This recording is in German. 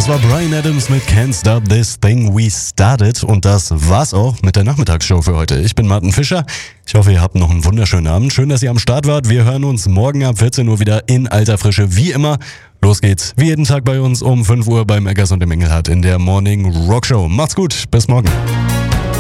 Das war Bryan Adams mit Can't Stop This Thing We Started und das war's auch mit der Nachmittagsshow für heute. Ich bin Martin Fischer. Ich hoffe, ihr habt noch einen wunderschönen Abend. Schön, dass ihr am Start wart. Wir hören uns morgen ab 14 Uhr wieder in alter Frische, wie immer. Los geht's, wie jeden Tag bei uns um 5 Uhr beim Eggers und dem Engelhardt in der Morning Rock Show. Macht's gut, bis morgen.